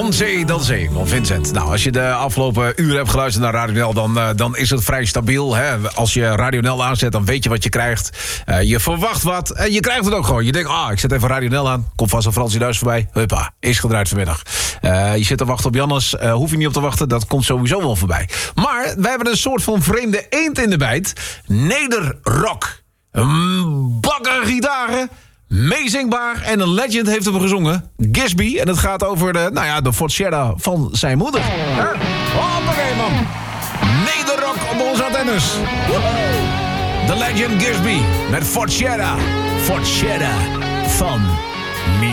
Dan zee van Vincent. Nou, als je de afgelopen uren hebt geluisterd naar Radio Nel... dan is het vrij stabiel. Hè? Als je Radio Nel aanzet, dan weet je wat je krijgt. Je verwacht wat en je krijgt het ook gewoon. Je denkt, ik zet even Radio Nel aan. Komt vast een Fransie Duis voorbij. Huppa, is gedraaid vanmiddag. Je zit te wachten op Jannes. Hoef je niet op te wachten, dat komt sowieso wel voorbij. Maar we hebben een soort van vreemde eend in de bijt. Nederrock. Bakken gitaren. Meezingbaar en een legend heeft hem gezongen. Gisby. En het gaat over de Forchetta van zijn moeder. Hoppakee, man. Nederrock op onze antennes. De legend Gisby met Forchetta. Forchetta van